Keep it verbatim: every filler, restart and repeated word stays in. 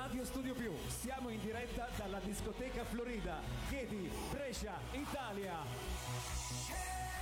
Radio Studio Più, siamo in diretta dalla discoteca Florida, Chieti, Brescia, Italia.